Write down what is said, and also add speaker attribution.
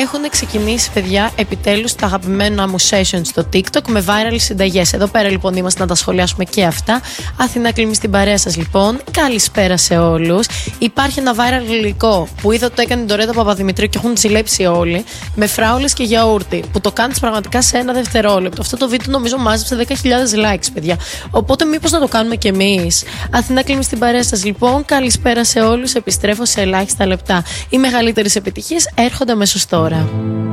Speaker 1: έχουν ξεκινήσει, παιδιά, επιτέλους τα αγαπημένα μου sessions στο TikTok με viral συνταγές. Εδώ πέρα λοιπόν είμαστε να τα σχολιάσουμε και αυτά. Αθηνά Κλίμη στην παρέα σας λοιπόν. Καλησπέρα σε όλους. Υπάρχει ένα viral γλυκό που είδα ότι το έκανε η Ντορέτα Παπαδημητρίου και έχουν ζηλέψει όλοι. Με φράουλες και γιαούρτι. Που το κάνεις πραγματικά σε ένα δευτερόλεπτο. Αυτό το βίντεο νομίζω μάζεψε 10.000 likes, παιδιά. Οπότε μήπως να το κάνουμε κι εμείς. Αθηνά Κλίμη στην παρέα σας λοιπόν. Καλησπέρα σε όλους. Επιστρέφω σε ελάχιστα λεπτά. Οι μεγαλύτερες επιτυχίες έρχονται αμέσως τώρα.